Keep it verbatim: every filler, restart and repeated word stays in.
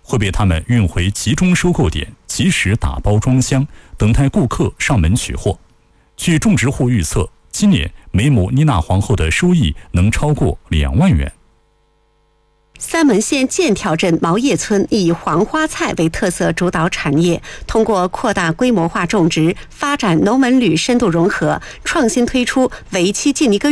会被他们运回集中收购点，及时打包装箱，等待顾客上门取货。据种植户预测，今年每亩妮娜皇后的收益能超过两万元。 三门县剑条镇毛叶村以黄花菜为特色主导产业，通过扩大规模化种植，发展农文旅深度融合，创新推出为期近一个